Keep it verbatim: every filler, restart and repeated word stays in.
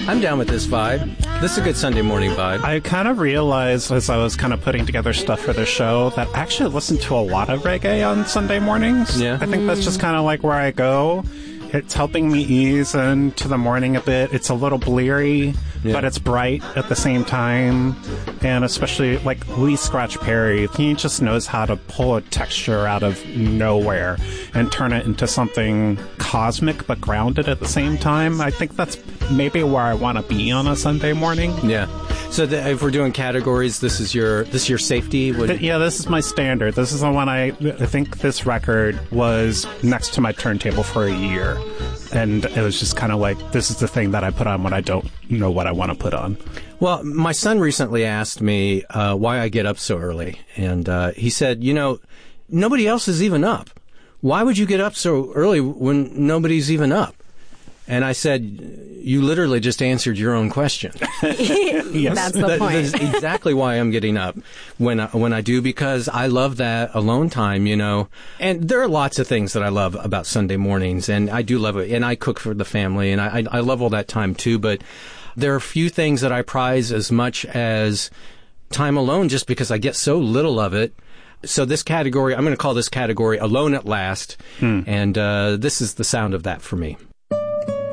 I'm down with this vibe. This is a good Sunday morning vibe. I kind of realized as I was kind of putting together stuff for the show that I actually listen to a lot of reggae on Sunday mornings. Yeah. I think that's just kind of like where I go. It's helping me ease into the morning a bit. It's a little bleary, yeah. but it's bright at the same time. And especially, like, Lee Scratch Perry, he just knows how to pull a texture out of nowhere and turn it into something cosmic but grounded at the same time. I think that's maybe where I want to be on a Sunday morning. Yeah. So the, if we're doing categories, this is your this is your safety? Would... Th- yeah, this is my standard. This is the one I, I think this record was next to my turntable for a year. And it was just kind of like, this is the thing that I put on when I don't know what I want to put on. Well, my son recently asked me uh, why I get up so early. And uh, he said, you know, nobody else is even up. Why would you get up so early when nobody's even up? And I said, you literally just answered your own question. Yes. That's the that, point. That's exactly why I'm getting up when I, when I do, because I love that alone time, you know. And there are lots of things that I love about Sunday mornings, and I do love it. And I cook for the family, and I, I love all that time too. But there are few things that I prize as much as time alone, just because I get so little of it. So this category, I'm going to call this category Alone at Last, hmm. and uh, this is the sound of that for me.